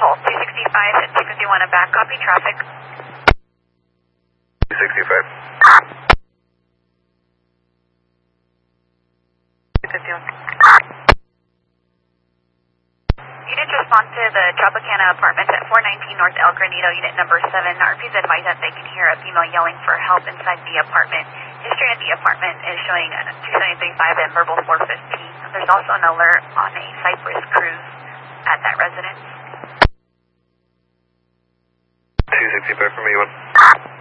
Pulse 265 at 251 and back. Copy traffic. 265. 251. Units respond to the Tropicana Apartments at 419 North El Granito, unit number 7. RPs advise that they can hear a female yelling for help inside the apartment. History of the apartment is showing 2735 and verbal 415. There's also an alert on a Cypress cruise at that residence. 265 from E1.